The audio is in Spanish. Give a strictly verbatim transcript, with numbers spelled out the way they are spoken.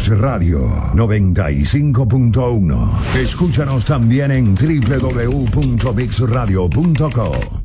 Mix Radio noventa y cinco punto uno. Escúchanos también en doble u doble u doble u punto mix radio punto com.